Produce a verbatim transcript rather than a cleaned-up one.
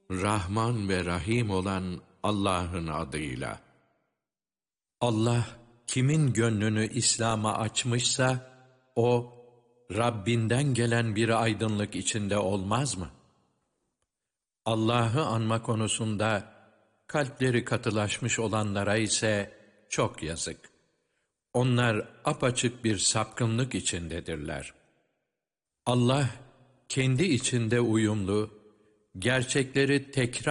Rahman ve Rahim olan Allah'ın adıyla. Allah, kimin gönlünü İslam'a açmışsa, o, Rabbinden gelen bir aydınlık içinde olmaz mı? Allah'ı anma konusunda, kalpleri katılaşmış olanlara ise çok yazık. Onlar apaçık bir sapkınlık içindedirler. Allah, kendi içinde uyumlu, gerçekleri tekrar